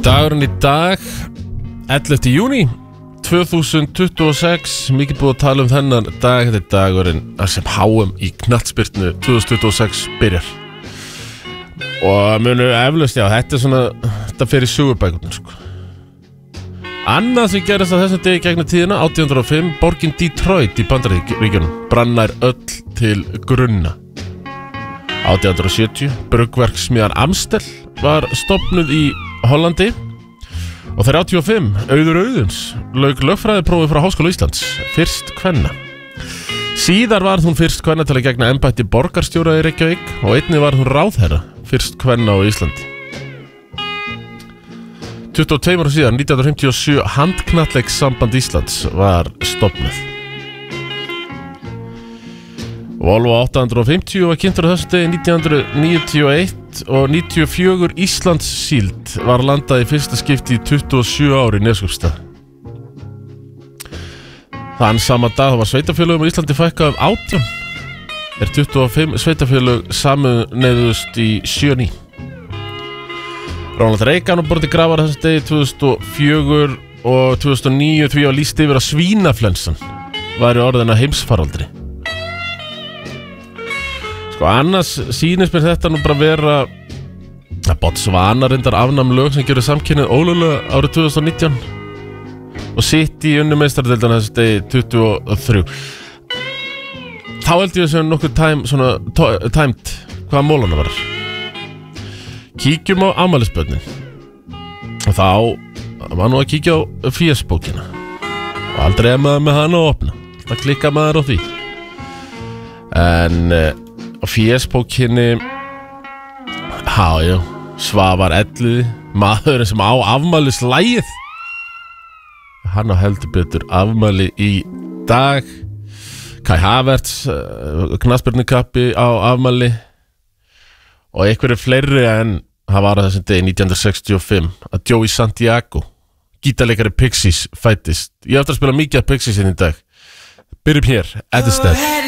Dagurinn í dag 11. júní 2026. Mikið búið að tala þennan dag. Þetta dagurinn sem HM í knattspyrnu 2026 byrjar. Og munu eflaust, já, þetta svona, þetta fer í sögubækurnar, sko. Annað sem gerist á þessum degi gegnum tíðina 1805, borgin Detroit í Bandaríkjunum brannar öll til grunna. 1870, bruggverksmiðjan Amstel var stofnuð í Hollandi. Og 35, Auður Auðuns lauk lögfræðiprófi frá Háskóla Íslands, fyrst kvenna. Síðar var hún fyrst kvenna til að gegna embætti borgarstjóra í Reykjavík og einnig var hún ráðherra, fyrst kvenna á Íslandi. 22 ára síðan, 1957, handknattleikssamband Íslands var stofnuð. Volvo 850 var kynntur á þessu degi 1991 og 94 Íslands síld var landað í fyrsta skipti í 27 ári í Neskaupstað. Þann sama dag var sveitafélögum á Íslandi fækkað 18. 25 sveitafélög sameinuðust í 7 ný. Ronald Reagan var borið til grafar þessu degi 2004 og 2009 því að lýst yfir að svínaflensan væri orðin að heimsfaraldri. Sko annars sýnist mér þetta nú bara vera að Botswana reyndar afnam lög sem gerur samkynhneigð ólöglega árið 2019 og City unnu meistaradeildina þessu degi 23. Þá held ég sem nokkuð tæmt hvaða mólana var. Kíkjum á afmælisbörnin og þá var nú að kíkja á fésbókina og aldrei maður með hana að opna. Það klikka maður á því. En á fésbókinni Svavar Elliði, maðurinn sem á afmælislægið. Hann á heldur betur afmæli í dag. Kai Havertz, knattspyrnukappi á afmæli. Og einhverjir fleiri en það var að þessum degi 1965 að Joey Santiago, gítarleikari Pixies, fættist. Ég ætti að spila mikið af Pixies í dag. Byrjum hér, At The Step.